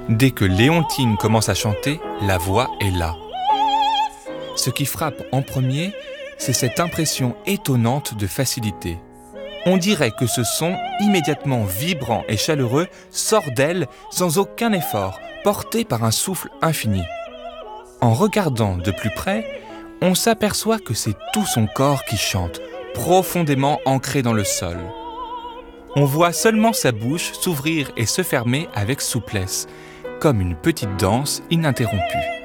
Dès que Léontine commence à chanter, la voix est là. Ce qui frappe en premier, c'est cette impression étonnante de facilité. On dirait que ce son, immédiatement vibrant et chaleureux, sort d'elle sans aucun effort, porté par un souffle infini. En regardant de plus près, on s'aperçoit que c'est tout son corps qui chante, profondément ancré dans le sol. On voit seulement sa bouche s'ouvrir et se fermer avec souplesse, comme une petite danse ininterrompue.